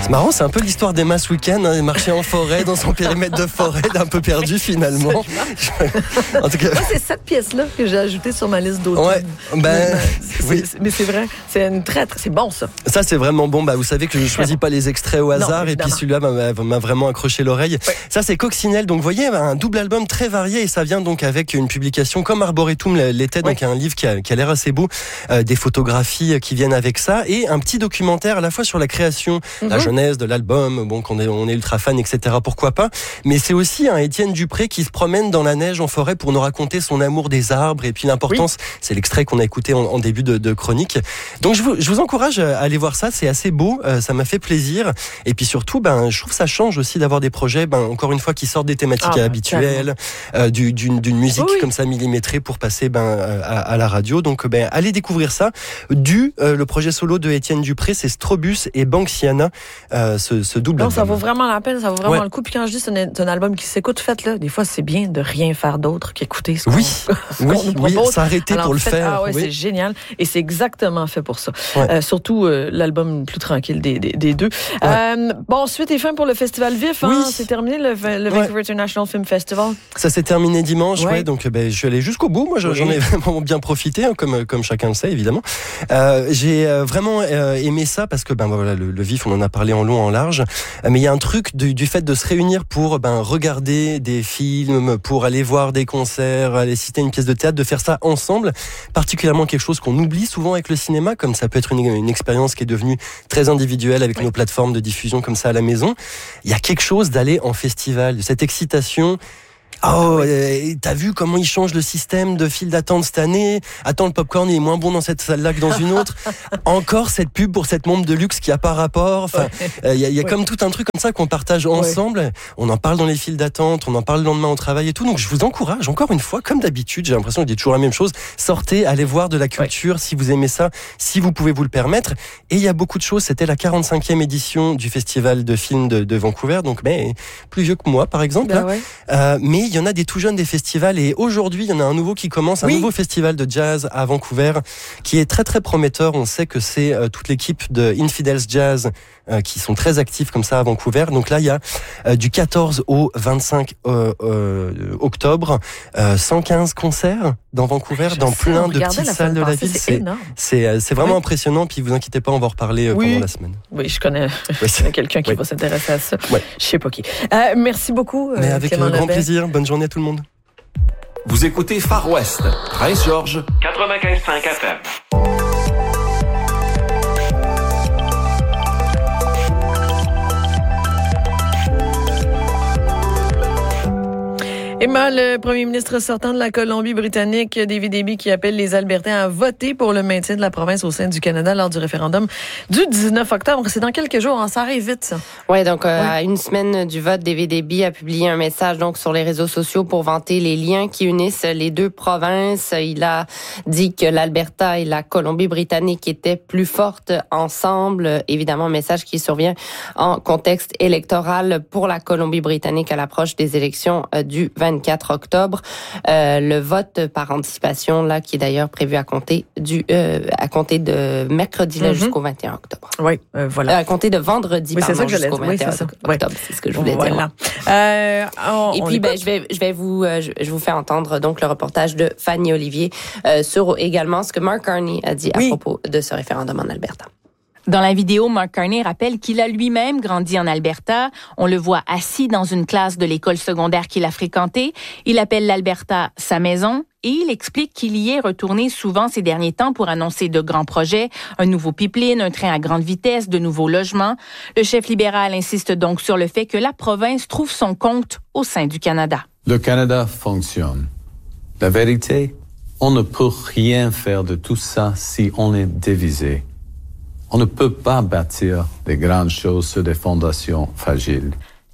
C'est marrant, c'est un peu l'histoire d'Emma ce week-end, hein, marcher en forêt, dans son périmètre de forêt, un peu perdu finalement. En tout cas, moi, c'est cette pièce-là que j'ai ajoutée sur ma liste d'automne. Ouais, oui. Mais c'est vrai, c'est une c'est bon ça. Ça c'est vraiment bon. Vous savez que je ne choisis pas les extraits au hasard, non, et puis celui-là m'a vraiment accroché l'oreille. Ouais. Ça c'est Coccinelle, donc vous voyez, un double album très varié, et ça vient donc avec une publication comme Arboretum l'était, donc un livre qui a l'air assez beau, des photographies qui viennent avec ça, et un petit documentaire à la fois sur la création, la genèse de l'album, bon, qu'on on est ultra fan, etc. Pourquoi pas, mais c'est aussi un Étienne Dupré qui se promène dans la neige en forêt pour nous raconter son amour des arbres et puis l'importance, c'est l'extrait qu'on a écouté en début de chronique. Donc je vous encourage à aller voir ça, c'est assez beau, ça m'a fait plaisir, et puis surtout je trouve ça change aussi d'avoir des projets encore une fois qui sortent des thématiques habituelles, d'une musique comme ça millimétrée pour passer à la radio. Donc allez découvrir ça. Le projet solo de Étienne Dupré, c'est Strobus et Banksiana, ce double album. Ça vaut vraiment la peine, ça vaut vraiment le coup. Puis quand je dis c'est un album qui s'écoute, faites-le. Des fois, c'est bien de rien faire d'autre qu'écouter ce qu'on nous propose. S'arrêter pour le faire. C'est génial. Et c'est exactement fait pour ça. Surtout l'album plus tranquille des deux. Suite et fin pour le Festival Vif. C'est terminé le Vancouver International Film Festival. Ça s'est terminé dimanche. Donc je suis allé jusqu'au bout. Moi, j'en ai vraiment bien profité, comme chacun le sait, évidemment. J'ai vraiment aimé ça parce que le Vif, on en a parlé en long, en large. Mais il y a un truc du fait de se réunir pour regarder des films, pour aller voir des concerts, aller citer une pièce de théâtre, de faire ça ensemble. Particulièrement quelque chose qu'on oublie souvent avec le cinéma, comme ça peut être une expérience qui est devenue très individuelle avec nos plateformes de diffusion comme ça à la maison. Il y a quelque chose d'aller en festival, de cette excitation. T'as vu comment ils changent le système de file d'attente cette année? Attends, le popcorn il est moins bon dans cette salle-là que dans une autre. Encore cette pub pour cette montre de luxe qui a pas rapport. Enfin, il y a comme tout un truc comme ça qu'on partage ensemble. On en parle dans les files d'attente, on en parle le lendemain au travail et tout. Donc je vous encourage, encore une fois, comme d'habitude, j'ai l'impression que je dis toujours la même chose. Sortez, allez voir de la culture si vous aimez ça, si vous pouvez vous le permettre. Et il y a beaucoup de choses. C'était la 45e édition du Festival de films de Vancouver, donc plus vieux que moi par exemple. Mais il y en a des tout jeunes des festivals, et aujourd'hui il y en a un nouveau qui commence, un nouveau festival de jazz à Vancouver qui est très très prometteur. On sait que c'est toute l'équipe de Infidels Jazz qui sont très actifs comme ça à Vancouver. Donc là il y a du 14 au 25 octobre 115 concerts dans Vancouver, dans plein de petites salles de la ville. C'est vraiment impressionnant, puis vous inquiétez pas, on va en reparler pendant la semaine. Oui, je connais quelqu'un qui va s'intéresser à ça. Je sais pas qui. Merci beaucoup. Mais avec grand plaisir. Bonne journée à tout le monde. Vous écoutez Far West, Prince George, 95.5 FM. Emma, le premier ministre sortant de la Colombie-Britannique, David Eby, qui appelle les Albertains à voter pour le maintien de la province au sein du Canada lors du référendum du 19 octobre. C'est dans quelques jours, ça arrive vite, ça. Oui, donc à une semaine du vote, David Eby a publié un message donc sur les réseaux sociaux pour vanter les liens qui unissent les deux provinces. Il a dit que l'Alberta et la Colombie-Britannique étaient plus fortes ensemble. Évidemment, un message qui survient en contexte électoral pour la Colombie-Britannique à l'approche des élections du 24 octobre. Le vote par anticipation, là, qui est d'ailleurs prévu à compter de mercredi là, jusqu'au 21 octobre. Oui, voilà. À compter de vendredi jusqu'au 21 octobre, c'est ce que je voulais dire. Et puis, je vous fais entendre donc le reportage de Fanny Olivier sur également ce que Mark Carney a dit à propos de ce référendum en Alberta. Dans la vidéo, Mark Carney rappelle qu'il a lui-même grandi en Alberta. On le voit assis dans une classe de l'école secondaire qu'il a fréquentée. Il appelle l'Alberta sa maison et il explique qu'il y est retourné souvent ces derniers temps pour annoncer de grands projets, un nouveau pipeline, un train à grande vitesse, de nouveaux logements. Le chef libéral insiste donc sur le fait que la province trouve son compte au sein du Canada. Le Canada fonctionne. La vérité, on ne peut rien faire de tout ça si on est divisé. On ne peut pas bâtir des grandes choses sur des fondations fragiles.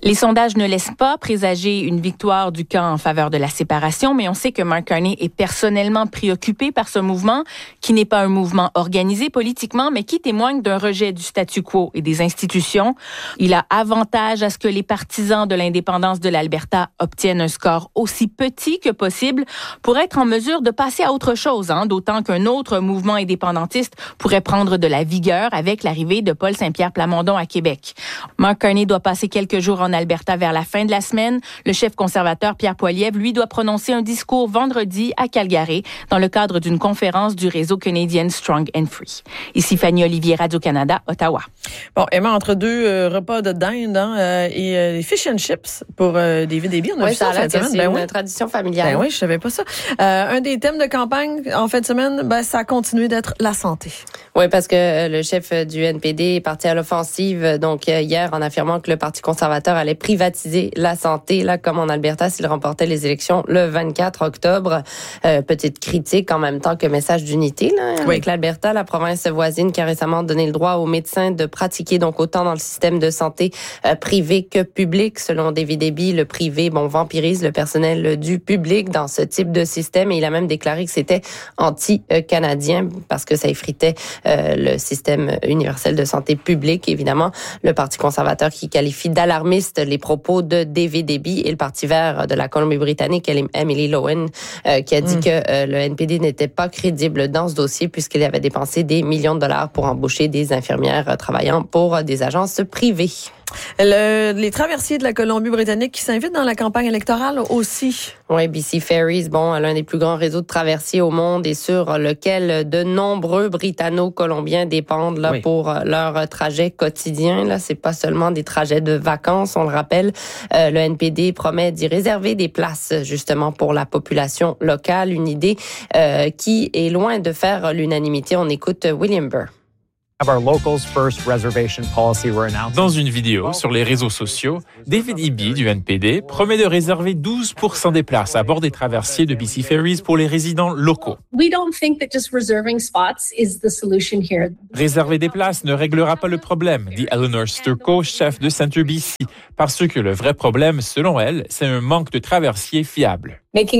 Les sondages ne laissent pas présager une victoire du camp en faveur de la séparation, mais on sait que Mark Carney est personnellement préoccupé par ce mouvement, qui n'est pas un mouvement organisé politiquement, mais qui témoigne d'un rejet du statu quo et des institutions. Il a avantage à ce que les partisans de l'indépendance de l'Alberta obtiennent un score aussi petit que possible pour être en mesure de passer à autre chose, d'autant qu'un autre mouvement indépendantiste pourrait prendre de la vigueur avec l'arrivée de Paul Saint-Pierre Plamondon à Québec. Mark Carney doit passer quelques jours en Alberta vers la fin de la semaine. Le chef conservateur Pierre Poilievre, lui, doit prononcer un discours vendredi à Calgary dans le cadre d'une conférence du réseau canadien Strong and Free. Ici Fanny Olivier, Radio-Canada, Ottawa. Bon, Emma, entre deux repas de dinde et les fish and chips pour David Eby, on a vu ça en fin de semaine. C'est une tradition familiale. Ben oui, je savais pas ça. Un des thèmes de campagne en fin de semaine, ça a continué d'être la santé. Oui, parce que le chef du NPD est parti à l'offensive donc hier en affirmant que le Parti conservateur allait privatiser la santé, là comme en Alberta s'il remportait les élections le 24 octobre. Petite critique en même temps que message d'unité là, avec l'Alberta, la province voisine qui a récemment donné le droit aux médecins de pratiquer donc autant dans le système de santé privé que public. Selon David Eby, le privé vampirise le personnel du public dans ce type de système et il a même déclaré que c'était anti-canadien parce que ça effritait le système universel de santé publique. Évidemment, le Parti conservateur qui qualifie d'alarmiste les propos de David Eby et le Parti vert de la Colombie-Britannique, Emily Lowen, qui a dit que le NPD n'était pas crédible dans ce dossier puisqu'il avait dépensé des millions de dollars pour embaucher des infirmières travaillant pour des agences privées. Les traversiers de la Colombie-Britannique qui s'invitent dans la campagne électorale aussi. Oui, BC Ferries, l'un des plus grands réseaux de traversiers au monde et sur lequel de nombreux Britanno-Colombiens dépendent pour leur trajet quotidien. Là, c'est pas seulement des trajets de vacances, on le rappelle. Le NPD promet d'y réserver des places justement pour la population locale, une idée qui est loin de faire l'unanimité. On écoute William Burr. Dans une vidéo sur les réseaux sociaux, David Eby du NPD promet de réserver 12% des places à bord des traversiers de BC Ferries pour les résidents locaux. Réserver des places ne réglera pas le problème, dit Eleanor Sturko, chef de Centre BC, parce que le vrai problème, selon elle, c'est un manque de traversiers fiables.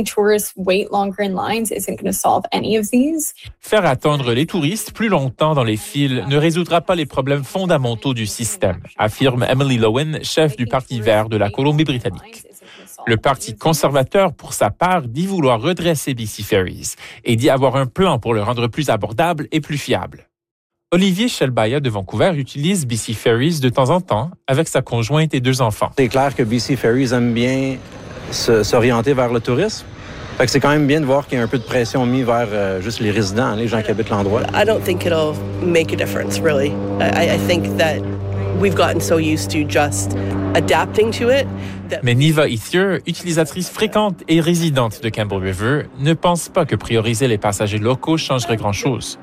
Faire attendre les touristes plus longtemps dans les files ne résoudra pas les problèmes fondamentaux du système, affirme Emily Lowen, chef du Parti vert de la Colombie-Britannique. Le Parti conservateur, pour sa part, dit vouloir redresser BC Ferries et dit avoir un plan pour le rendre plus abordable et plus fiable. Olivier Shelbaya de Vancouver utilise BC Ferries de temps en temps avec sa conjointe et 2 enfants. C'est clair que BC Ferries aime bien s'orienter vers le tourisme. Fait que c'est quand même bien de voir qu'il y a un peu de pression mise vers juste les résidents, les gens qui habitent l'endroit. I don't think it'll make a difference, really. I think that we've gotten so used to just adapting to it. Mais Niva Ethier, utilisatrice fréquente et résidente de Campbell River, ne pense pas que prioriser les passagers locaux changerait grand-chose.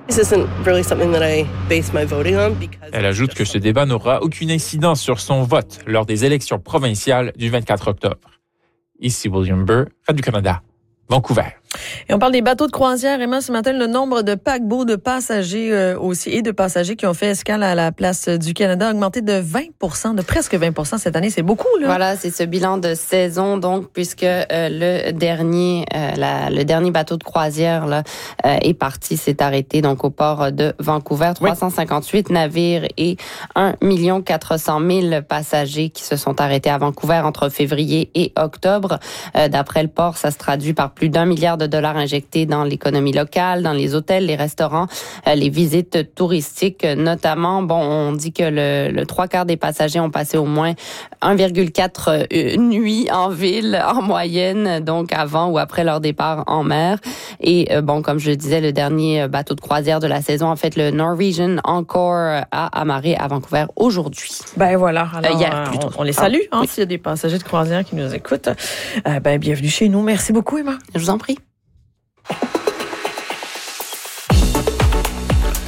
Elle ajoute que ce débat n'aura aucune incidence sur son vote lors des élections provinciales du 24 octobre. Ici William Burr, Radio-Canada, Vancouver. Et on parle des bateaux de croisière. Emma, ce matin, le nombre de paquebots de passagers aussi et de passagers qui ont fait escale à la place du Canada a augmenté de 20%, de presque 20% cette année. C'est beaucoup, là. Voilà, c'est ce bilan de saison, donc, puisque le dernier bateau de croisière là, est parti, s'est arrêté donc au port de Vancouver. 358 navires et 1 400 000 passagers qui se sont arrêtés à Vancouver entre février et octobre. D'après le port, ça se traduit par plus d'1 milliard de dollars injectés dans l'économie locale, dans les hôtels, les restaurants, les visites touristiques notamment. On dit que le 3/4 des passagers ont passé au moins 1,4 nuits en ville en moyenne, donc avant ou après leur départ en mer. Et comme je le disais, le dernier bateau de croisière de la saison, en fait, le Norwegian Encore a amarré à Vancouver aujourd'hui. Ben voilà. Alors, hier, plutôt. On les salue, s'il y a des passagers de croisière qui nous écoutent. Bienvenue chez nous. Merci beaucoup, Emma. Je vous en prie.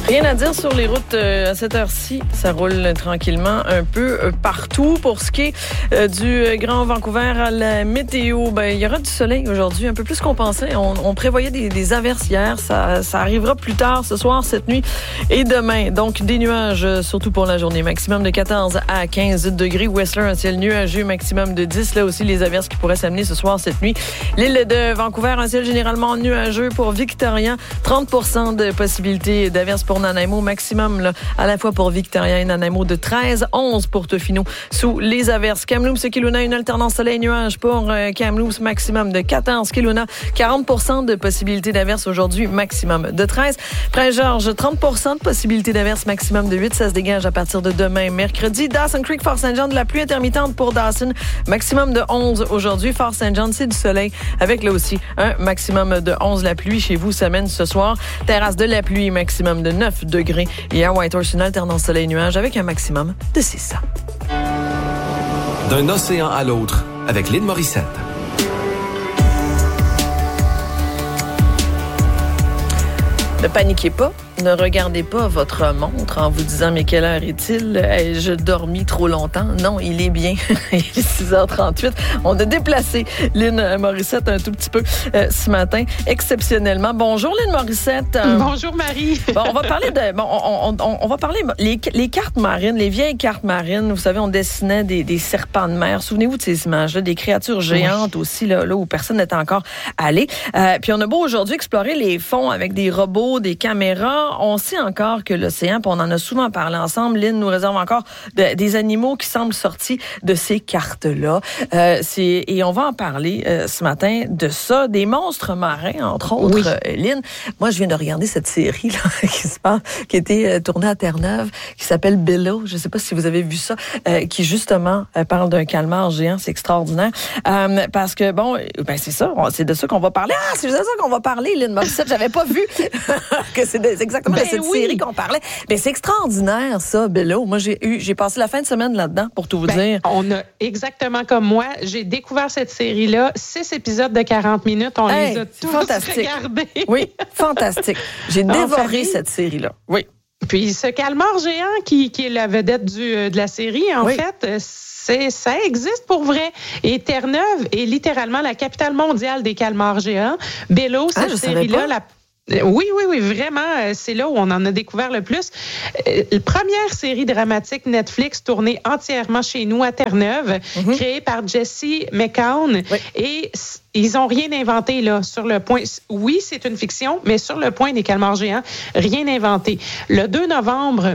Rien à dire sur les routes à cette heure-ci. Ça roule tranquillement un peu partout. Pour ce qui est du Grand Vancouver à la météo, il y aura du soleil aujourd'hui, un peu plus qu'on pensait. On prévoyait des averses hier. Ça arrivera plus tard ce soir, cette nuit et demain. Donc, des nuages, surtout pour la journée. Maximum de 14 à 15 degrés. Whistler, un ciel nuageux, maximum de 10. Là aussi, les averses qui pourraient s'amener ce soir, cette nuit. L'île de Vancouver, un ciel généralement nuageux. Pour Victoria, 30% de possibilité d'averses pour Nanaimo, maximum là, à la fois pour Victoria et Nanaimo de 13, 11 pour Tofino sous les averses. Kamloops et Kelowna, une alternance soleil-nuage pour Kamloops, maximum de 14. Kelowna, 40% de possibilité d'averses aujourd'hui, maximum de 13. Prince-Georges, 30% de possibilité d'averses, maximum de 8. Ça se dégage à partir de demain, mercredi. Dawson Creek, Fort-Saint-Jean, de la pluie intermittente pour Dawson, maximum de 11 aujourd'hui. Fort-Saint-Jean, c'est du soleil avec là aussi un maximum de 11. La pluie chez vous s'amène ce soir. Terrasse de la pluie, maximum de 9 degrés. Et à Whitehorse, une alternance soleil-nuage avec un maximum de 6. D'un océan à l'autre, avec Lynn Morissette. Ne paniquez pas. Ne regardez pas votre montre en vous disant « Mais quelle heure est-il? Ai-je dormi trop longtemps? » Non, il est bien. Il est 6h38. On a déplacé Lynn Morissette un tout petit peu ce matin, exceptionnellement. Bonjour Lynn Morissette. Bonjour Marie. Bon, on va parler de... Bon, on va parler les cartes marines, les vieilles cartes marines. Vous savez, on dessinait des serpents de mer. Souvenez-vous de ces images-là, des créatures géantes aussi, là où personne n'était encore allé. Puis on a beau aujourd'hui explorer les fonds avec des robots, des caméras. On sait encore que l'océan, puis on en a souvent parlé ensemble, Lynn nous réserve encore des animaux qui semblent sortis de ces cartes-là. Et on va en parler ce matin de ça, des monstres marins, entre autres, Lynn. Moi, je viens de regarder cette série là, qui a été tournée à Terre-Neuve, qui s'appelle Below. Je ne sais pas si vous avez vu ça, qui justement parle d'un calmar géant. C'est extraordinaire. Parce que, c'est ça, c'est de ça qu'on va parler. Ah, c'est de ça qu'on va parler, Lynn Morissette. J'avais pas vu que c'est exactement de cette série qu'on parlait. Mais c'est extraordinaire, ça, Bello. Moi, j'ai passé la fin de semaine là-dedans, pour tout vous dire. On a exactement comme moi. J'ai découvert cette série-là. 6 épisodes de 40 minutes. On les a tous regardés. Oui, fantastique. J'ai dévoré cette série-là. Oui. Puis ce calmar géant qui est la vedette de la série, en fait, ça existe pour vrai. Et Terre-Neuve est littéralement la capitale mondiale des calmars géants. Bello, cette série-là, Oui, vraiment, c'est là où on en a découvert le plus. Première série dramatique Netflix tournée entièrement chez nous à Terre-Neuve, créée par Jesse McCown. Et ils n'ont rien inventé là sur le point. Oui, c'est une fiction, mais sur le point des calmars géants, rien inventé. Le 2 novembre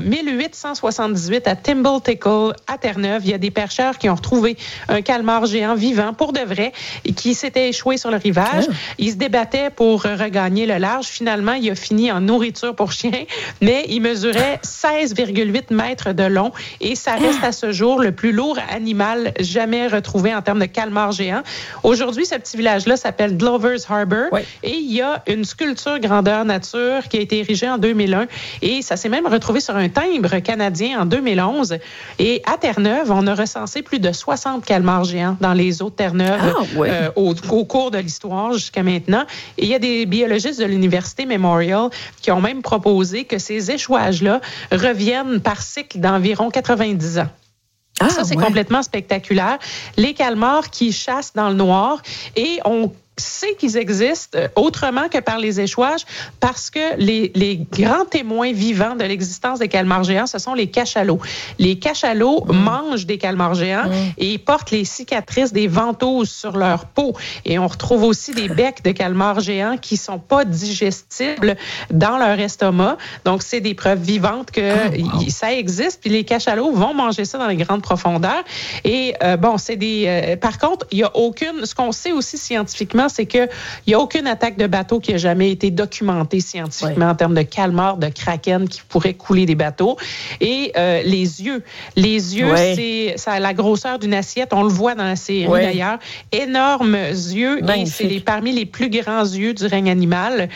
1878 à Timble Tickle, à Terre-Neuve, il y a des pêcheurs qui ont retrouvé un calmar géant vivant pour de vrai et qui s'était échoué sur le rivage. Ils se débattaient pour regagner le large. Finalement, il a fini en nourriture pour chiens, mais il mesurait 16,8 mètres de long et ça reste à ce jour le plus lourd animal jamais retrouvé en termes de calmar géant. Aujourd'hui, ce petit village-là s'appelle Glover's Harbor et il y a une sculpture grandeur nature qui a été érigée en 2001 et ça s'est même retrouvé sur un timbre canadien en 2011. Et à Terre-Neuve, on a recensé plus de 60 calmars géants dans les eaux de Terre-Neuve au cours de l'histoire jusqu'à maintenant. Et il y a des biologistes de l'Université Memorial qui ont même proposé que ces échouages-là reviennent par cycle d'environ 90 ans. Ça, c'est complètement spectaculaire. Les calmars qui chassent dans le noir et on sait qu'ils existent autrement que par les échouages parce que les grands témoins vivants de l'existence des calmars géants, ce sont les cachalots. Les cachalots mangent des calmars géants et ils portent les cicatrices des ventouses sur leur peau. Et on retrouve aussi des becs de calmars géants qui sont pas digestibles dans leur estomac. Donc, c'est des preuves vivantes que ça existe. Puis les cachalots vont manger ça dans les grandes profondeurs. Et c'est des... par contre, il y a aucune... Ce qu'on sait aussi scientifiquement, c'est qu'il n'y a aucune attaque de bateau qui a jamais été documentée scientifiquement en termes de calmars, de kraken qui pourraient couler des bateaux. Et les yeux, ça a la grosseur d'une assiette. On le voit dans la série d'ailleurs. Énormes yeux. Magnifique. Et c'est parmi les plus grands yeux du règne animal.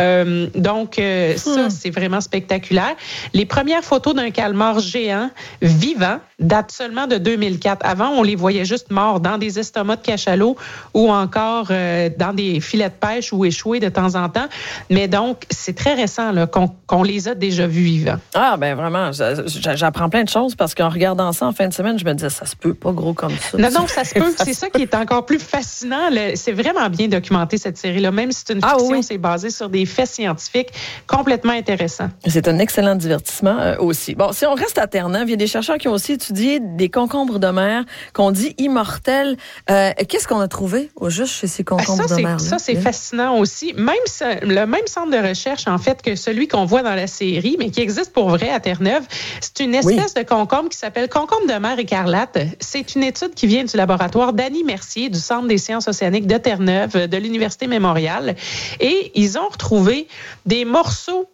Ça, c'est vraiment spectaculaire. Les premières photos d'un calmar géant vivant datent seulement de 2004. Avant, on les voyait juste morts dans des estomacs de cachalots ou encore dans des filets de pêche ou échoués de temps en temps. Mais donc, c'est très récent là, qu'on les a déjà vus vivants. Ah, ben vraiment, j'apprends plein de choses parce qu'en regardant ça en fin de semaine, je me disais, ça se peut pas gros comme ça. Non, ça se peut. C'est ça qui est encore plus fascinant. C'est vraiment bien documenté, cette série-là. Même si c'est une fiction, c'est basé sur des faits scientifiques complètement intéressants. C'est un excellent divertissement aussi. Bon, si on reste à Terre-Neuve, il y a des chercheurs qui ont aussi étudié des concombres de mer qu'on dit immortels. Qu'est-ce qu'on a trouvé au juste chez ces concombres de mer? Ça, c'est fascinant aussi. Même le même centre de recherche, en fait, que celui qu'on voit dans la série, mais qui existe pour vrai à Terre-Neuve, c'est une espèce de concombre qui s'appelle concombre de mer écarlate. C'est une étude qui vient du laboratoire d'Annie Mercier du Centre des sciences océaniques de Terre-Neuve de l'Université Mémorial. Et ils ont retrouvé des morceaux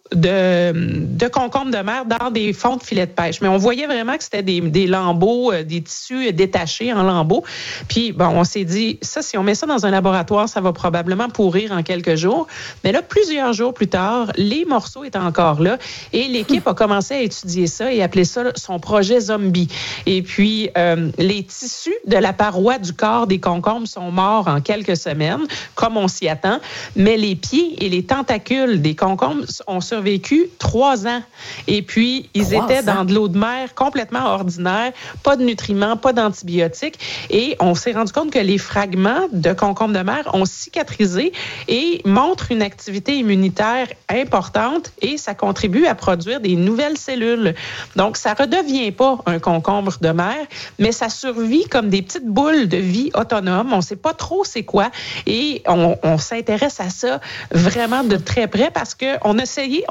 de concombres de mer dans des fonds de filets de pêche. Mais on voyait vraiment que c'était des lambeaux, des tissus détachés en lambeaux. Puis, bon, on s'est dit, ça, si on met ça dans un laboratoire, ça va probablement pourrir en quelques jours. Mais là, plusieurs jours plus tard, les morceaux étaient encore là et l'équipe a commencé à étudier ça et appeler ça son projet zombie. Et puis, les tissus de la paroi du corps des concombres sont morts en quelques semaines, comme on s'y attend, mais les pieds et les tentacules des concombres ont survécu 3 ans. Et puis, ils étaient dans de l'eau de mer complètement ordinaire, pas de nutriments, pas d'antibiotiques. Et on s'est rendu compte que les fragments de concombres de mer ont cicatrisé et montrent une activité immunitaire importante et ça contribue à produire des nouvelles cellules. Donc, ça redevient pas un concombre de mer, mais ça survit comme des petites boules de vie autonomes. On sait pas trop c'est quoi et on s'intéresse à ça vraiment de très près parce que on a essayé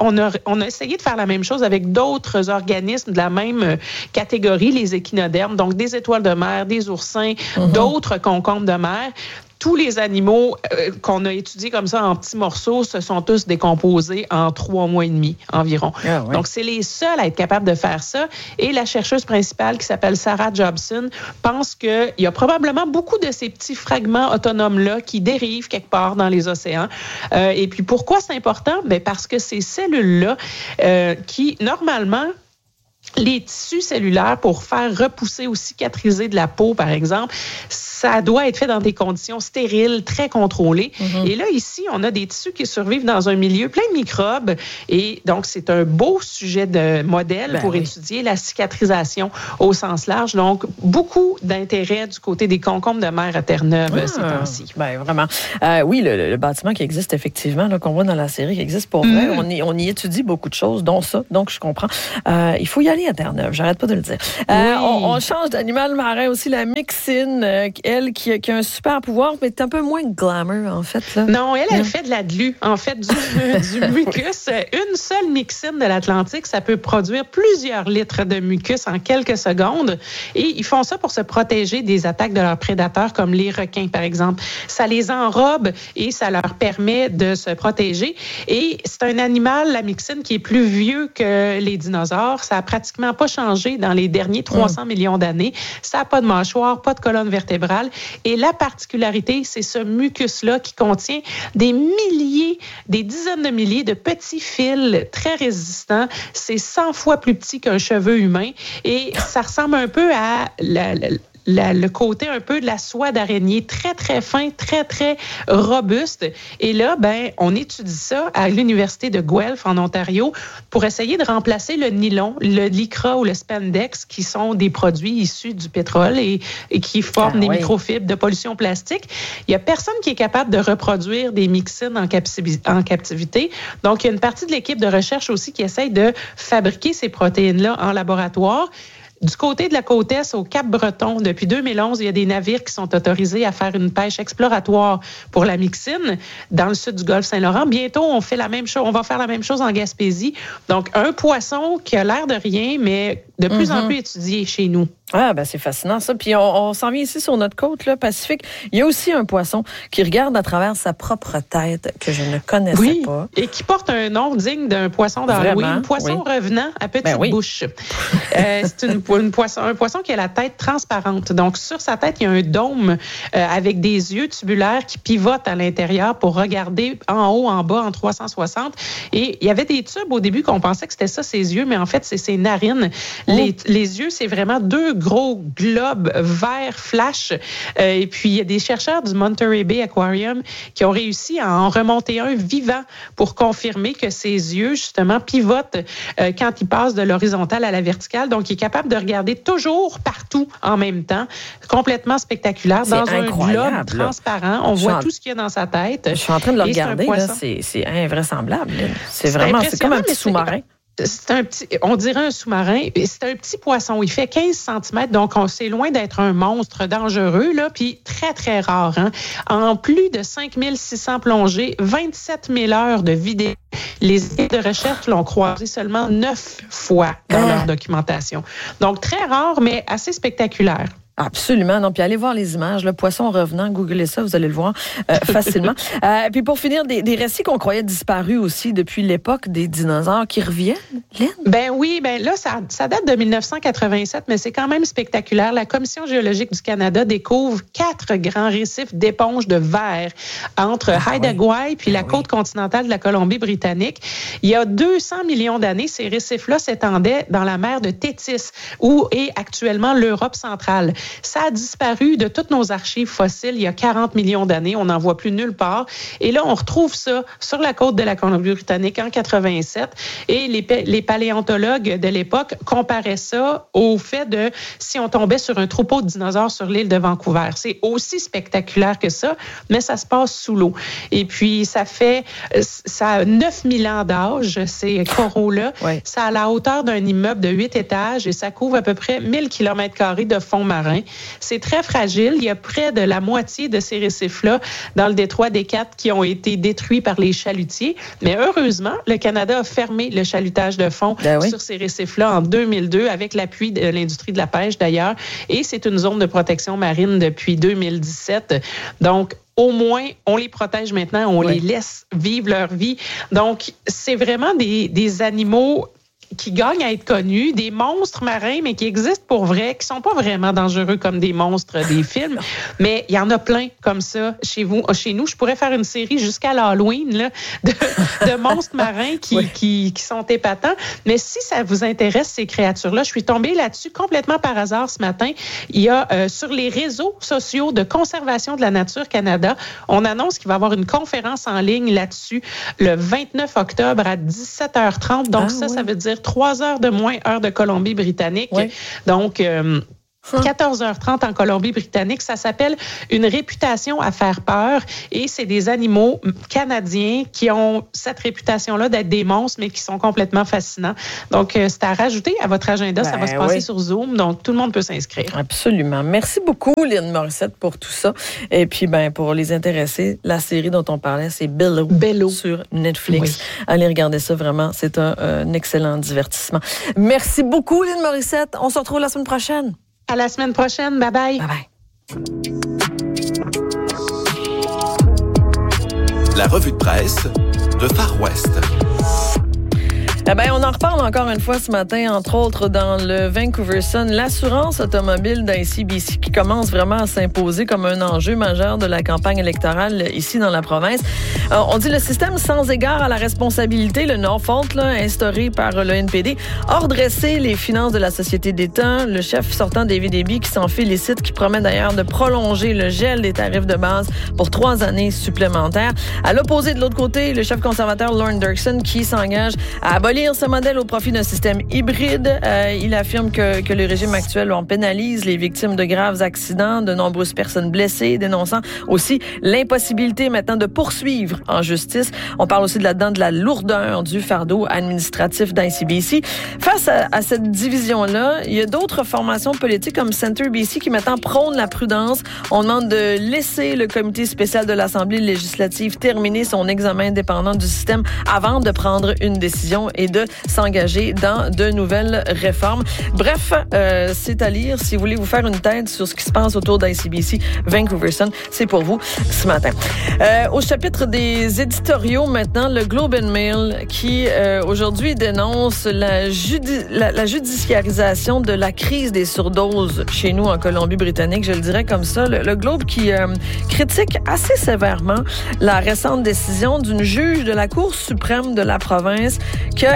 de faire la même chose avec d'autres organismes de la même catégorie, les échinodermes, donc des étoiles de mer, des oursins, d'autres concombres de mer. Tous les animaux qu'on a étudiés comme ça en petits morceaux se sont tous décomposés en 3 mois et demi environ. Ah, oui. Donc, c'est les seuls à être capables de faire ça. Et la chercheuse principale, qui s'appelle Sarah Jobson, pense qu'il y a probablement beaucoup de ces petits fragments autonomes-là qui dérivent quelque part dans les océans. Et puis, pourquoi c'est important? Bien, parce que ces cellules-là, qui, normalement, les tissus cellulaires, pour faire repousser ou cicatriser de la peau, par exemple, ça doit être fait dans des conditions stériles, très contrôlées. Et là, ici, on a des tissus qui survivent dans un milieu plein de microbes. Et donc, c'est un beau sujet de modèle pour étudier la cicatrisation au sens large. Donc, beaucoup d'intérêt du côté des concombres de mer à Terre-Neuve ces temps-ci. Ben, vraiment. Oui, le bâtiment qui existe effectivement, là, qu'on voit dans la série, qui existe pour vrai. On y étudie beaucoup de choses, dont ça. Donc, je comprends. Il faut y aller à Terre-Neuve. J'arrête pas de le dire. On change d'animal marin aussi. La myxine, elle qui a un super pouvoir, mais est un peu moins glamour, en fait. Là. Non, elle fait de la glu, en fait, du mucus. Une seule myxine de l'Atlantique, ça peut produire plusieurs litres de mucus en quelques secondes. Et ils font ça pour se protéger des attaques de leurs prédateurs, comme les requins, par exemple. Ça les enrobe et ça leur permet de se protéger. Et c'est un animal, la myxine, qui est plus vieux que les dinosaures. Ça a pratiquement pas changé dans les derniers 300 millions d'années. Ça n'a pas de mâchoire, pas de colonne vertébrale. Et la particularité, c'est ce mucus-là qui contient des dizaines de milliers de petits fils très résistants. C'est 100 fois plus petit qu'un cheveu humain. Et ça ressemble un peu à le côté un peu de la soie d'araignée, très, très fin, très, très robuste. Et là, on étudie ça à l'Université de Guelph, en Ontario, pour essayer de remplacer le nylon, le lycra ou le spandex, qui sont des produits issus du pétrole et qui forment des microfibres de pollution plastique. Il n'y a personne qui est capable de reproduire des myxines en captivité. Donc, il y a une partie de l'équipe de recherche aussi qui essaye de fabriquer ces protéines-là en laboratoire. Du côté de la côte Est, au Cap-Breton, depuis 2011, il y a des navires qui sont autorisés à faire une pêche exploratoire pour la myxine dans le sud du golfe Saint-Laurent. Bientôt, on va faire la même chose en Gaspésie. Donc, un poisson qui a l'air de rien, mais de plus en plus étudié chez nous. Ah, c'est fascinant ça. Puis on s'en vient ici sur notre côte là, Pacifique. Il y a aussi un poisson qui regarde à travers sa propre tête que je ne connaissais pas. Et qui porte un nom digne d'un poisson d'Halloween. Poisson revenant à petite bouche. C'est un poisson qui a la tête transparente. Donc, sur sa tête, il y a un dôme avec des yeux tubulaires qui pivotent à l'intérieur pour regarder en haut, en bas, en 360. Et il y avait des tubes au début qu'on pensait que c'était ça, ses yeux, mais en fait, c'est ses narines. Les yeux, c'est vraiment 2 gros globes verts flash. Et puis, il y a des chercheurs du Monterey Bay Aquarium qui ont réussi à en remonter un vivant pour confirmer que ses yeux, justement, pivotent quand il passe de l'horizontale à la verticale. Donc, il est capable de regarder toujours partout en même temps. Complètement spectaculaire. Dans un globe transparent, on voit tout ce qu'il y a dans sa tête. Je suis en train de le regarder. C'est invraisemblable. C'est comme un petit sous-marin. On dirait un sous-marin. C'est un petit poisson. Il fait 15 cm, donc c'est loin d'être un monstre dangereux, là, puis très, très rare. Hein? En plus de 5600 plongées, 27 000 heures de vidéos, les équipes de recherche l'ont croisé seulement 9 fois dans leur documentation. Donc, très rare, mais assez spectaculaire. Absolument. Non, puis allez voir les images. Le poisson revenant, googlez ça, vous allez le voir facilement. Puis pour finir, des récits qu'on croyait disparus aussi depuis l'époque des dinosaures qui reviennent, Lynn? Ben oui, là, ça date de 1987, mais c'est quand même spectaculaire. La Commission géologique du Canada découvre 4 grands récifs d'éponges de verre entre Haida Gwaii puis la côte continentale de la Colombie-Britannique. Il y a 200 millions d'années, ces récifs-là s'étendaient dans la mer de Thétis, où est actuellement l'Europe centrale. Ça a disparu de toutes nos archives fossiles il y a 40 millions d'années. On n'en voit plus nulle part. Et là, on retrouve ça sur la côte de la Colombie-Britannique en 87. Et les paléontologues de l'époque comparaient ça au fait de si on tombait sur un troupeau de dinosaures sur l'île de Vancouver. C'est aussi spectaculaire que ça, mais ça se passe sous l'eau. Et puis, ça a 9000 ans d'âge, ces coraux-là. Ouais. Ça a la hauteur d'un immeuble de 8 étages et ça couvre à peu près 1000 km² de fond marin. C'est très fragile. Il y a près de la moitié de ces récifs-là dans le détroit des Quatre qui ont été détruits par les chalutiers. Mais heureusement, le Canada a fermé le chalutage de fond sur ces récifs-là en 2002 avec l'appui de l'industrie de la pêche d'ailleurs. Et c'est une zone de protection marine depuis 2017. Donc, au moins, on les protège maintenant, on les laisse vivre leur vie. Donc, c'est vraiment des animaux qui gagnent à être connus, des monstres marins, mais qui existent pour vrai, qui sont pas vraiment dangereux comme des monstres des films. Mais il y en a plein comme ça chez nous. Je pourrais faire une série jusqu'à l'Halloween là, de monstres marins qui sont épatants. Mais si ça vous intéresse, ces créatures-là, je suis tombée là-dessus complètement par hasard ce matin. Il y a sur les réseaux sociaux de conservation de la nature Canada, on annonce qu'il va y avoir une conférence en ligne là-dessus le 29 octobre à 17h30. Donc ça veut dire 3 heures de moins, heure de Colombie-Britannique. Oui. Donc, 14h30 en Colombie-Britannique. Ça s'appelle une réputation à faire peur et c'est des animaux canadiens qui ont cette réputation-là d'être des monstres, mais qui sont complètement fascinants. Donc, c'est à rajouter à votre agenda. Ça va se passer sur Zoom, donc tout le monde peut s'inscrire. Absolument. Merci beaucoup, Lynn Morissette, pour tout ça. Et puis, pour les intéressés, la série dont on parlait, c'est Bello sur Netflix. Oui. Allez regarder ça, vraiment. C'est un excellent divertissement. Merci beaucoup, Lynn Morissette. On se retrouve la semaine prochaine. À la semaine prochaine. Bye-bye. Bye-bye. La revue de presse de Far West. On en reparle encore une fois ce matin, entre autres dans le Vancouver Sun, l'assurance automobile d'ICBC qui commence vraiment à s'imposer comme un enjeu majeur de la campagne électorale ici dans la province. On dit le système sans égard à la responsabilité, le no-fault instauré par le NPD, a redressé les finances de la société d'État. Le chef sortant David Eby qui s'en félicite, qui promet d'ailleurs de prolonger le gel des tarifs de base pour 3 années supplémentaires. À l'opposé, de l'autre côté, le chef conservateur Lorne Dirksen qui s'engage à abolir ce modèle au profit d'un système hybride. Il affirme que le régime actuel en pénalise les victimes de graves accidents, de nombreuses personnes blessées, dénonçant aussi l'impossibilité maintenant de poursuivre en justice. On parle aussi de la lourdeur du fardeau administratif d'ICBC. Face à cette division-là, il y a d'autres formations politiques comme Centre BC qui maintenant prônent la prudence. On demande de laisser le comité spécial de l'Assemblée législative terminer son examen indépendant du système avant de prendre une décision et de s'engager dans de nouvelles réformes. Bref, c'est à lire si vous voulez vous faire une tête sur ce qui se passe autour d'ICBC Vancouver Sun. C'est pour vous ce matin. Au chapitre des éditoriaux maintenant, le Globe and Mail qui aujourd'hui dénonce la judiciarisation de la crise des surdoses chez nous en Colombie-Britannique. Je le dirais comme ça. Le Globe qui critique assez sévèrement la récente décision d'une juge de la Cour suprême de la province qui a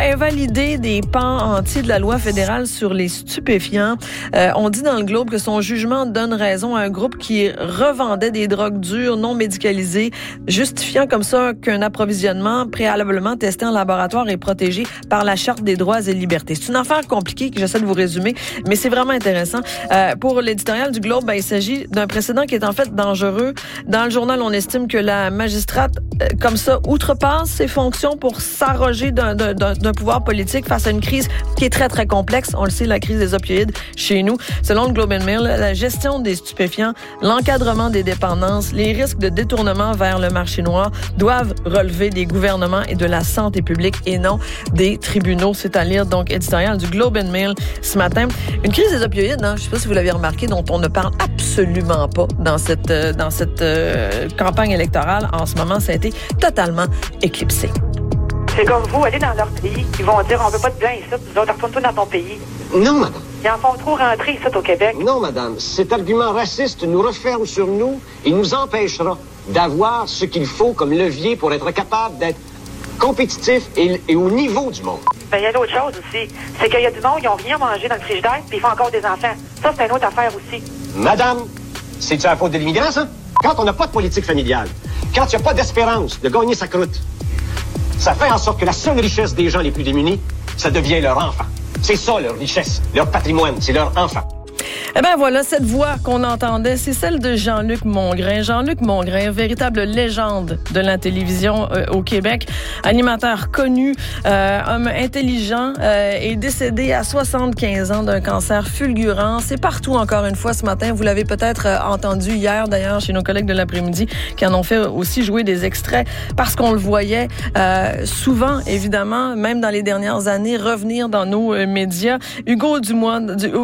invalider des pans entiers de la loi fédérale sur les stupéfiants. On dit dans le Globe que son jugement donne raison à un groupe qui revendait des drogues dures non médicalisées, justifiant comme ça qu'un approvisionnement préalablement testé en laboratoire est protégé par la Charte des droits et libertés. C'est une affaire compliquée que j'essaie de vous résumer, mais c'est vraiment intéressant. Pour l'éditorial du Globe, il s'agit d'un précédent qui est en fait dangereux. Dans le journal, on estime que la magistrate, comme ça, outrepasse ses fonctions pour s'arroger d'un pouvoir politique face à une crise qui est très, très complexe. On le sait, la crise des opioïdes chez nous. Selon le Globe and Mail, la gestion des stupéfiants, l'encadrement des dépendances, les risques de détournement vers le marché noir doivent relever des gouvernements et de la santé publique et non des tribunaux. C'est à lire, donc, éditorial du Globe and Mail ce matin. Une crise des opioïdes, je ne sais pas si vous l'avez remarqué, dont on ne parle absolument pas dans cette campagne électorale. En ce moment, ça a été totalement éclipsé. C'est comme vous, allez dans leur pays, ils vont dire on veut pas de blanc ici, nous autres, retourne-toi dans ton pays. Non, madame. Ils en font trop rentrer ici au Québec. Non, madame. Cet argument raciste nous referme sur nous et nous empêchera d'avoir ce qu'il faut comme levier pour être capable d'être compétitif et au niveau du monde. Ben, il y a d'autres choses aussi. C'est qu'il y a du monde, ils n'ont rien mangé dans le frigidaire, puis ils font encore des enfants. Ça, c'est une autre affaire aussi. Madame, c'est-tu la faute de l'immigrant, ça? Quand on n'a pas de politique familiale, quand il n'y a pas d'espérance de gagner sa croûte, ça fait en sorte que la seule richesse des gens les plus démunis, ça devient leur enfant. C'est ça, leur richesse, leur patrimoine, c'est leur enfant. Eh bien voilà, cette voix qu'on entendait, c'est celle de Jean-Luc Mongrain. Jean-Luc Mongrain, véritable légende de la télévision au Québec, animateur connu, homme intelligent, est décédé à 75 ans d'un cancer fulgurant. C'est partout encore une fois ce matin. Vous l'avez peut-être entendu hier d'ailleurs chez nos collègues de l'après-midi qui en ont fait aussi jouer des extraits parce qu'on le voyait souvent, évidemment, même dans les dernières années, revenir dans nos médias. Hugo Dumas,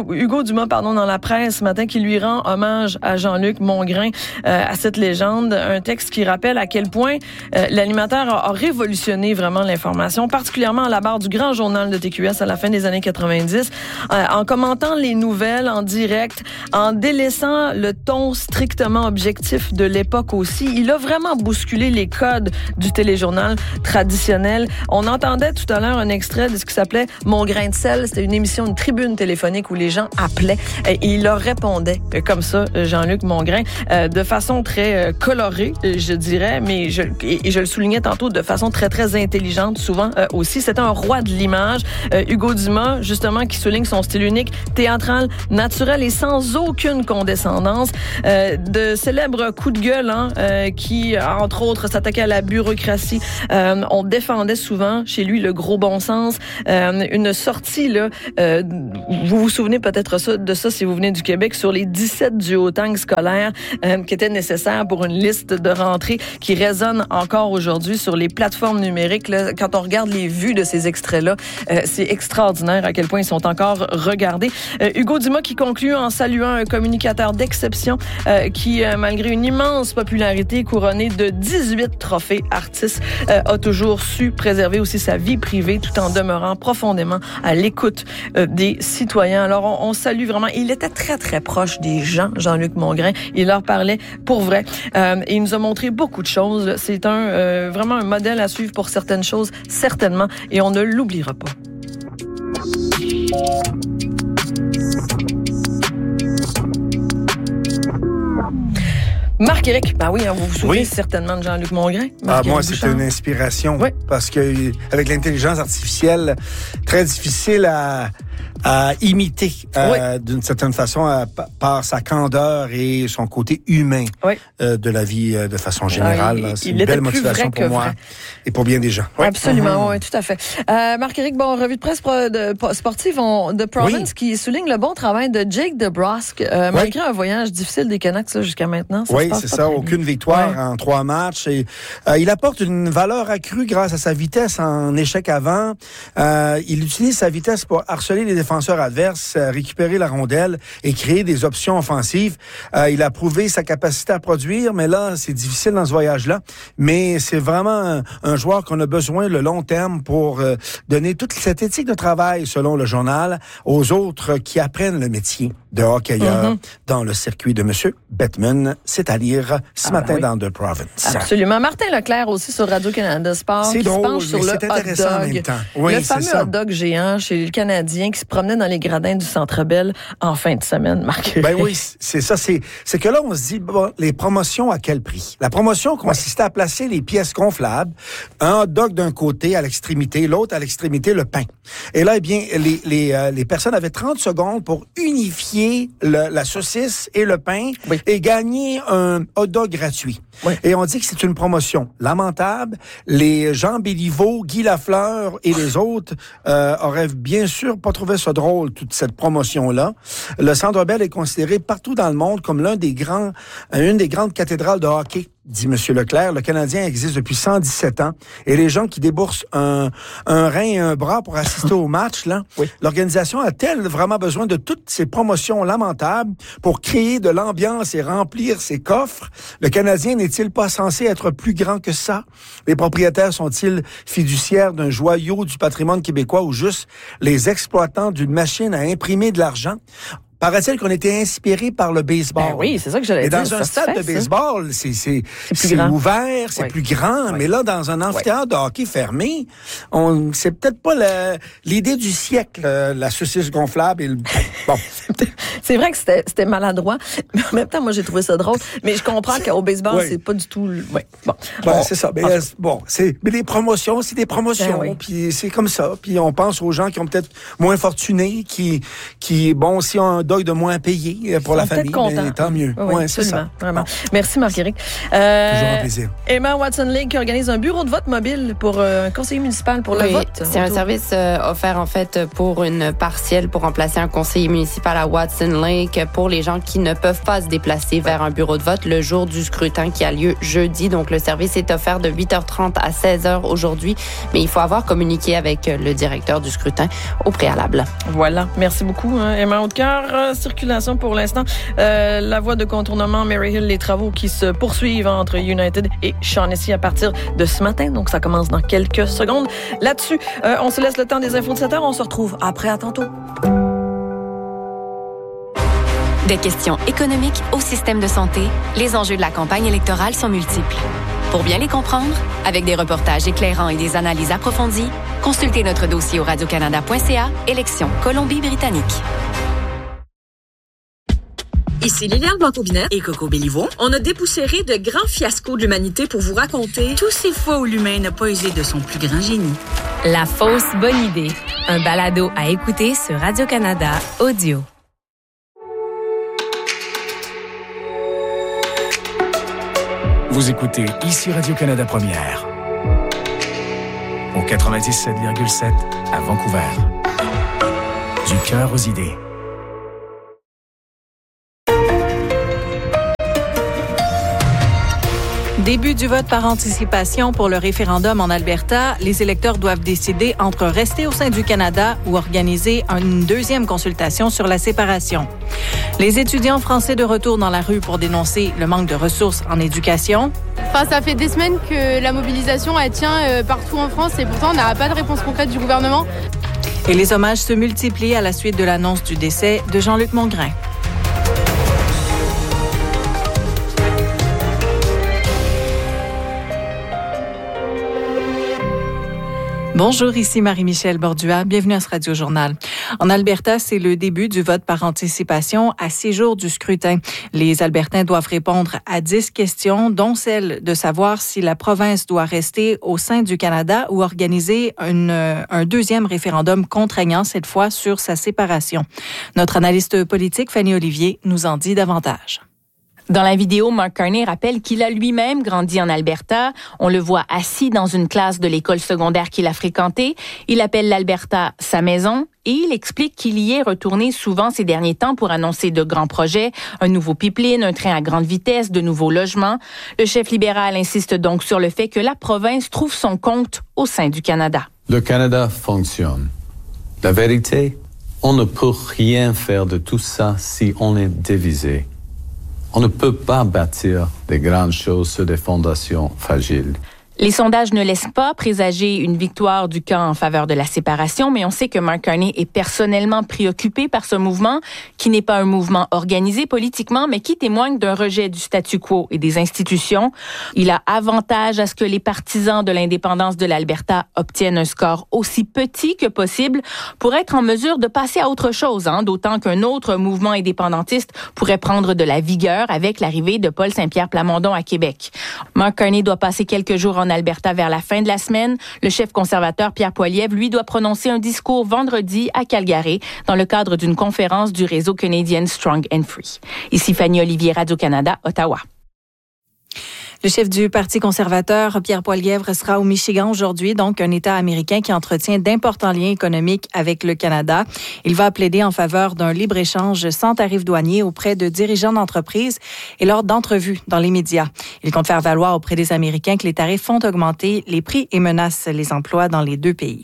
dans la presse ce matin qui lui rend hommage à Jean-Luc Mongrain, à cette légende. Un texte qui rappelle à quel point l'animateur a révolutionné vraiment l'information, particulièrement à la barre du grand journal de TQS à la fin des années 90, en commentant les nouvelles en direct, en délaissant le ton strictement objectif de l'époque aussi. Il a vraiment bousculé les codes du téléjournal traditionnel. On entendait tout à l'heure un extrait de ce qui s'appelait Mon grain de sel. C'était une émission, une tribune téléphonique où les gens appelaient et il leur répondait comme ça, Jean-Luc Mongrain, de façon très colorée, je dirais, mais je le soulignais tantôt, de façon très, très intelligente souvent aussi. C'était un roi de l'image. Hugo Dumas, justement, qui souligne son style unique, théâtral, naturel et sans aucune condescendance. De célèbres coups de gueule qui, entre autres, s'attaquaient à la bureaucratie. On défendait souvent chez lui le gros bon sens. Une sortie, là, vous vous souvenez peut-être de ça si vous venez du Québec, sur les 17 duotangs scolaires qui étaient nécessaires pour une liste de rentrée qui résonne encore aujourd'hui sur les plateformes numériques. Là, quand on regarde les vues de ces extraits-là, c'est extraordinaire à quel point ils sont encore regardés. Hugo Dumas qui conclut en saluant un communicateur d'exception qui, malgré une immense popularité couronnée de 18 trophées artistes, a toujours su préserver aussi sa vie privée tout en demeurant profondément à l'écoute des citoyens. Alors, on salue vraiment. Il était très, très proche des gens, Jean-Luc Mongrain. Il leur parlait pour vrai. Et il nous a montré beaucoup de choses. C'est vraiment un modèle à suivre pour certaines choses, certainement. Et on ne l'oubliera pas. Marc-Éric, ben oui, vous vous souvenez certainement de Jean-Luc Mongrain. Moi, c'était une inspiration. Oui. Parce que avec l'intelligence artificielle, très difficile à imiter d'une certaine façon par sa candeur et son côté humain de la vie de façon générale. C'est une belle motivation pour moi et pour bien des gens. Oui. Absolument, oui, tout à fait. Marc-Éric, revue de presse sportive de Province qui souligne le bon travail de Jake DeBrusk, malgré un voyage difficile des Canucks jusqu'à maintenant. C'est ça, aucune victoire en 3 matchs. Et, il apporte une valeur accrue grâce à sa vitesse en échec avant. Il utilise sa vitesse pour harceler les défenseurs défenseur adverse, récupérer la rondelle et créer des options offensives. Il a prouvé sa capacité à produire, mais là, c'est difficile dans ce voyage-là. Mais c'est vraiment un joueur qu'on a besoin le long terme pour donner toute cette éthique de travail, selon le journal, aux autres qui apprennent le métier de hockeyeur dans le circuit de M. Bettman, c'est à lire ce matin dans The Province. Absolument. Martin Leclerc aussi sur Radio-Canada Sport c'est qui drôle, se penche sur le intéressant hot en dog. même temps. Oui, le fameux hot dog géant chez le Canadien qui se promenait dans les gradins du Centre Bell en fin de semaine, Marc. Ben oui, c'est ça. C'est que là, on se dit, bon, les promotions à quel prix? La promotion consistait à placer les pièces gonflables, un hot dog d'un côté à l'extrémité, l'autre à l'extrémité, le pain. Et là, eh bien, les personnes avaient 30 secondes pour unifier la saucisse et le pain et gagner un hot dog gratuit. Oui. Et on dit que c'est une promotion lamentable. Les Jean Béliveau, Guy Lafleur et les autres auraient bien sûr pas trouvé ça drôle, toute cette promotion-là. Le Centre Bell est considéré partout dans le monde comme une des grandes cathédrales de hockey, dit M. Leclerc. Le Canadien existe depuis 117 ans. Et les gens qui déboursent un rein et un bras pour assister au match, là, l'organisation a-t-elle vraiment besoin de toutes ces promotions lamentables pour créer de l'ambiance et remplir ses coffres? Le Canadien n'est-il pas censé être plus grand que ça? Les propriétaires sont-ils fiduciaires d'un joyau du patrimoine québécois ou juste les exploitants d'une machine à imprimer de l'argent? Paraît-il qu'on était inspiré par le baseball. Ben oui, c'est ça que j'allais dire. Mais dans un stade de baseball, c'est ouvert, c'est plus grand. Mais là, dans un amphithéâtre de hockey fermé, c'est peut-être pas l'idée du siècle, la saucisse gonflable et le... Bon. C'est vrai que c'était maladroit, mais en même temps, moi, j'ai trouvé ça drôle. Mais je comprends qu'au baseball, c'est pas du tout... Bon, c'est ça. Mais mais les promotions, c'est des promotions. Puis c'est comme ça. Puis on pense aux gens qui ont peut-être moins fortunés, qui bon, si on dog de moins payé pour la famille, mais tant mieux. Oui, c'est ça. Vraiment. Merci, Marc-Éric. Toujours un plaisir. Emma Watson-League qui organise un bureau de vote mobile pour un conseiller municipal pour le vote. C'est un service offert, en fait, pour une partielle pour remplacer un conseiller municipal à Watson Lake pour les gens qui ne peuvent pas se déplacer vers un bureau de vote le jour du scrutin qui a lieu jeudi. Donc, le service est offert de 8h30 à 16h aujourd'hui, mais il faut avoir communiqué avec le directeur du scrutin au préalable. Voilà. Merci beaucoup, Emma Hautecœur. Circulation pour l'instant. La voie de contournement Maryhill, les travaux qui se poursuivent entre United et Shaughnessy à partir de ce matin. Donc, ça commence dans quelques secondes. Là-dessus, on se laisse le temps des infos de 7 heures. On se retrouve après. À tantôt. Des questions économiques au système de santé, les enjeux de la campagne électorale sont multiples. Pour bien les comprendre, avec des reportages éclairants et des analyses approfondies, consultez notre dossier au radiocanada.ca, élection Colombie-Britannique. Ici Liliane Blanco-Binet et Coco Béliveau. On a dépoussiéré de grands fiascos de l'humanité pour vous raconter tous ces fois où l'humain n'a pas usé de son plus grand génie. La fausse bonne idée. Un balado à écouter sur Radio-Canada Audio. Vous écoutez ici Radio-Canada Première. Au 97,7 à Vancouver. Du cœur aux idées. Début du vote par anticipation pour le référendum en Alberta. Les électeurs doivent décider entre rester au sein du Canada ou organiser une deuxième consultation sur la séparation. Les étudiants français de retour dans la rue pour dénoncer le manque de ressources en éducation. Enfin, ça fait des semaines que la mobilisation elle tient partout en France et pourtant on n'a pas de réponse concrète du gouvernement. Et les hommages se multiplient à la suite de l'annonce du décès de Jean-Luc Mongrain. Bonjour, ici Marie-Michel Bordua. Bienvenue à ce Radio-Journal. En Alberta, c'est le début du vote par anticipation à 6 jours du scrutin. Les Albertains doivent répondre à 10 questions, dont celle de savoir si la province doit rester au sein du Canada ou organiser un deuxième référendum contraignant, cette fois sur sa séparation. Notre analyste politique, Fanny Olivier, nous en dit davantage. Dans la vidéo, Mark Carney rappelle qu'il a lui-même grandi en Alberta. On le voit assis dans une classe de l'école secondaire qu'il a fréquentée. Il appelle l'Alberta sa maison et il explique qu'il y est retourné souvent ces derniers temps pour annoncer de grands projets, un nouveau pipeline, un train à grande vitesse, de nouveaux logements. Le chef libéral insiste donc sur le fait que la province trouve son compte au sein du Canada. Le Canada fonctionne. La vérité, On ne peut rien faire de tout ça si on est divisé. On ne peut pas bâtir des grandes choses sur des fondations fragiles. Les sondages ne laissent pas présager une victoire du camp en faveur de la séparation, mais on sait que Mark Carney est personnellement préoccupé par ce mouvement, qui n'est pas un mouvement organisé politiquement, mais qui témoigne d'un rejet du statu quo et des institutions. Il a avantage à ce que les partisans de l'indépendance de l'Alberta obtiennent un score aussi petit que possible pour être en mesure de passer à autre chose, d'autant qu'un autre mouvement indépendantiste pourrait prendre de la vigueur avec l'arrivée de Paul Saint-Pierre Plamondon à Québec. Mark Carney doit passer quelques jours en Alberta vers la fin de la semaine. Le chef conservateur Pierre Poilievre, lui, doit prononcer un discours vendredi à Calgary dans le cadre d'une conférence du réseau canadien Strong and Free. Ici Fanny Olivier, Radio-Canada, Ottawa. Le chef du Parti conservateur, Pierre Poilievre, sera au Michigan aujourd'hui, donc un État américain qui entretient d'importants liens économiques avec le Canada. Il va plaider en faveur d'un libre-échange sans tarifs douaniers auprès de dirigeants d'entreprises et lors d'entrevues dans les médias. Il compte faire valoir auprès des Américains que les tarifs font augmenter les prix et menacent les emplois dans les deux pays.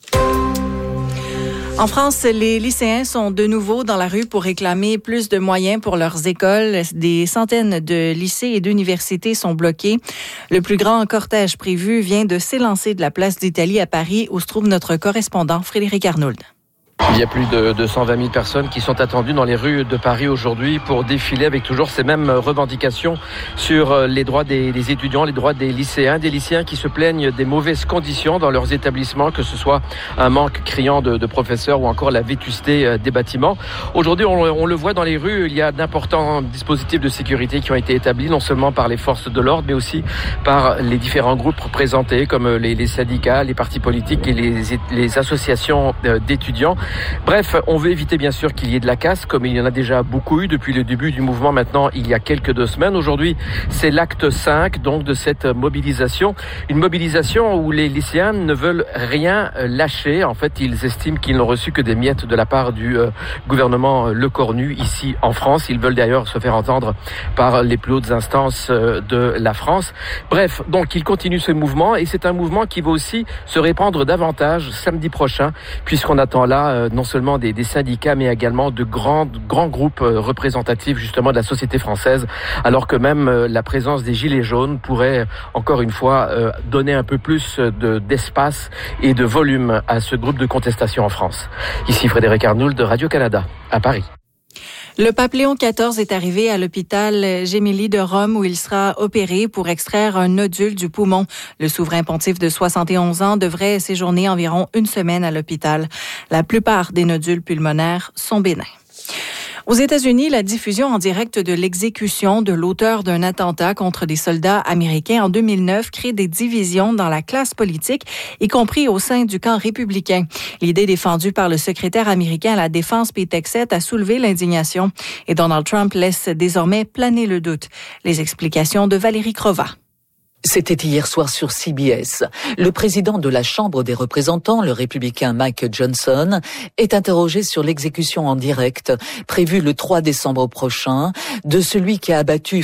En France, les lycéens sont de nouveau dans la rue pour réclamer plus de moyens pour leurs écoles. Des centaines de lycées et d'universités sont bloqués. Le plus grand cortège prévu vient de s'élancer de la place d'Italie à Paris, où se trouve notre correspondant Frédéric Arnould. Il y a plus de 220 000 personnes qui sont attendues dans les rues de Paris aujourd'hui pour défiler avec toujours ces mêmes revendications sur les droits des étudiants, les droits des lycéens qui se plaignent des mauvaises conditions dans leurs établissements, que ce soit un manque criant de professeurs ou encore la vétusté des bâtiments. Aujourd'hui, on le voit dans les rues, il y a d'importants dispositifs de sécurité qui ont été établis, non seulement par les forces de l'ordre, mais aussi par les différents groupes représentés, comme les syndicats, les partis politiques et les associations d'étudiants. Bref, on veut éviter bien sûr qu'il y ait de la casse, comme il y en a déjà beaucoup eu depuis le début du mouvement maintenant, il y a quelques 2 semaines. Aujourd'hui, c'est l'acte 5 donc de cette mobilisation. Une mobilisation où les lycéens ne veulent rien lâcher. En fait, ils estiment qu'ils n'ont reçu que des miettes de la part du gouvernement Lecornu ici en France. Ils veulent d'ailleurs se faire entendre par les plus hautes instances de la France. Bref, donc ils continuent ce mouvement et c'est un mouvement qui va aussi se répandre davantage samedi prochain, puisqu'on attend là non seulement des syndicats, mais également de grands groupes représentatifs justement de la société française, alors que même la présence des Gilets jaunes pourrait encore une fois donner un peu plus d'espace et de volume à ce groupe de contestation en France. Ici Frédéric Arnould de Radio-Canada, à Paris. Le pape Léon XIV est arrivé à l'hôpital Gemelli de Rome où il sera opéré pour extraire un nodule du poumon. Le souverain pontife de 71 ans devrait séjourner environ 1 semaine à l'hôpital. La plupart des nodules pulmonaires sont bénins. Aux États-Unis, la diffusion en direct de l'exécution de l'auteur d'un attentat contre des soldats américains en 2009 crée des divisions dans la classe politique, y compris au sein du camp républicain. L'idée défendue par le secrétaire américain à la Défense, Pete Hegseth, a soulevé l'indignation et Donald Trump laisse désormais planer le doute. Les explications de Valérie Crova. C'était hier soir sur CBS. Le président de la Chambre des représentants, le républicain Mike Johnson, est interrogé sur l'exécution en direct, prévue le 3 décembre prochain, de celui qui a abattu